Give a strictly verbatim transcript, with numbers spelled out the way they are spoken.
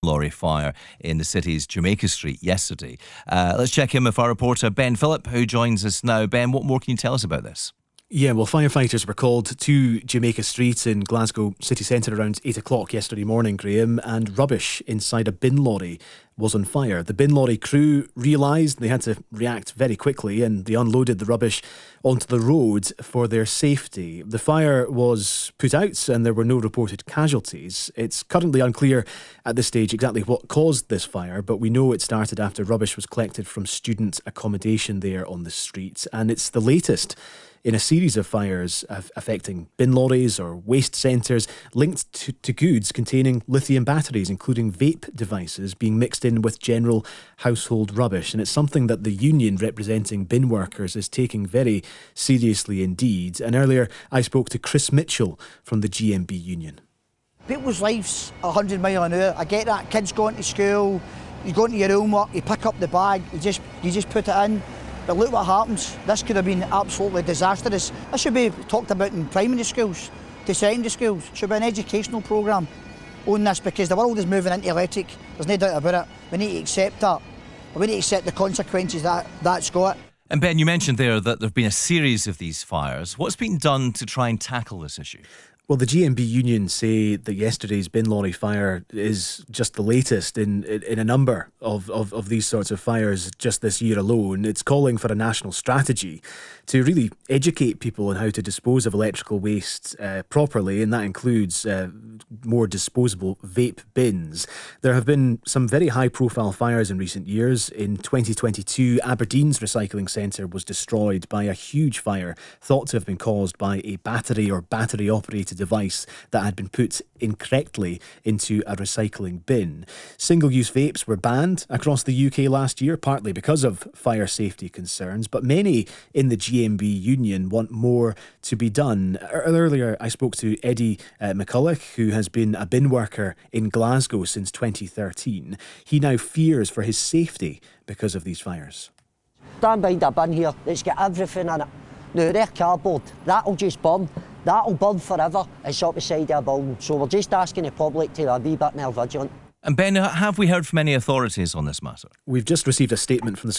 lorry fire in the city's Jamaica Street yesterday. Uh, let's check in with our reporter Ben Phillip, who joins us now. Ben, what more can you tell us about this? Yeah, well, firefighters were called to Jamaica Street in Glasgow city centre around eight o'clock yesterday morning, Graham, and rubbish inside a bin lorry was on fire. The bin lorry crew realised they had to react very quickly, and they unloaded the rubbish onto the road for their safety. The fire was put out and there were no reported casualties. It's currently unclear at this stage exactly what caused this fire, but we know it started after rubbish was collected from student accommodation there on the street, and it's the latest in a series of fires affecting bin lorries or waste centres linked to, to goods containing lithium batteries, including vape devices being mixed in with general household rubbish. And it's something that the union representing bin workers is taking very seriously indeed. And earlier I spoke to Chris Mitchell from the G M B union. People's lives a hundred mile an hour. I get that. Kids going to school, you go into your homework, you pick up the bag, you just you just put it in. But look what happens. This could have been absolutely disastrous. This should be talked about in primary schools, to secondary schools. It should be an educational programme on this, because the world is moving into electric. There's no doubt about it. We need to accept that. We need to accept the consequences that that's got. And Ben, you mentioned there that there have been a series of these fires. What's been done to try and tackle this issue? Well, the G M B union say that yesterday's bin lorry fire is just the latest in in a number of, of, of these sorts of fires just this year alone. It's calling for a national strategy to really educate people on how to dispose of electrical waste uh, properly, and that includes uh, more disposable vape bins. There have been some very high-profile fires in recent years. In twenty twenty-two, Aberdeen's recycling centre was destroyed by a huge fire thought to have been caused by a battery or battery-operated device that had been put incorrectly into a recycling bin. Single-use vapes were banned across the U K last year, partly because of fire safety concerns, but many in the G M B union want more to be done. Earlier, I spoke to Eddie uh, McCulloch, who has been a bin worker in Glasgow since twenty thirteen. He now fears for his safety because of these fires. Stand behind a bin here, it's got everything in it. Now, their cardboard, that'll just burn. That'll burn forever. It's up the side of a building. So we're just asking the public to be a wee bit more vigilant. And Ben, have we heard from any authorities on this matter? We've just received a statement from the